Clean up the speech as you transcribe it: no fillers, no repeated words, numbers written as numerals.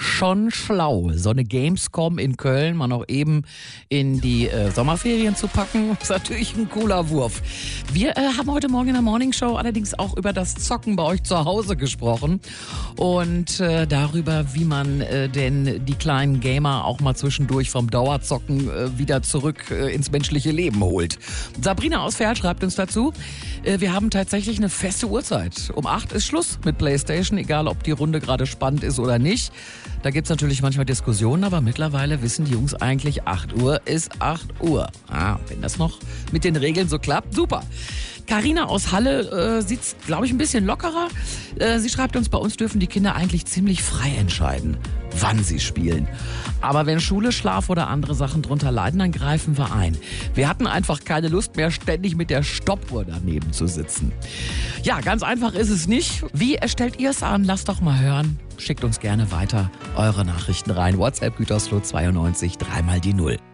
schon schlau, so eine Gamescom in Köln mal noch eben in die Sommerferien zu packen, ist natürlich ein cooler Wurf. Wir haben heute Morgen in der Morningshow allerdings auch über das Zocken bei euch zu Hause gesprochen und darüber, wie man denn die kleinen Gamer auch mal zwischendurch vom Dauerzocken wieder zurück ins menschliche Leben holt. Sabrina aus Verl schreibt uns dazu, wir haben tatsächlich eine feste Uhrzeit. Um 8 ist Schluss mit PlayStation, egal ob die Runde gerade spannend ist oder nicht. Da gibt's natürlich manchmal Diskussionen, aber mittlerweile wissen die Jungs eigentlich, 8 Uhr ist 8 Uhr. Wenn das noch mit den Regeln so klappt, super. Carina aus Halle sieht's, glaube ich, ein bisschen lockerer. Sie schreibt uns, bei uns dürfen die Kinder eigentlich ziemlich frei entscheiden, wann sie spielen. Aber wenn Schule, Schlaf oder andere Sachen drunter leiden, dann greifen wir ein. Wir hatten einfach keine Lust mehr, ständig mit der Stoppuhr daneben zu sitzen. Ja, ganz einfach ist es nicht. Wie stellt ihr es an? Lasst doch mal hören. Schickt uns gerne weiter eure Nachrichten rein. WhatsApp Gütersloh 92 3 mal die 0.